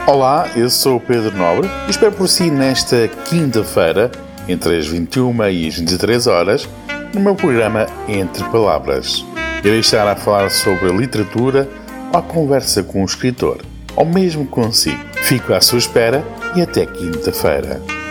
Olá, eu sou o Pedro Nobre e espero por si nesta quinta-feira, entre as 21 e as 23 horas, no meu programa Entre Palavras. Irei estar a falar sobre a literatura, ou a conversa com o escritor, ou mesmo consigo. Fico à sua espera e até quinta-feira.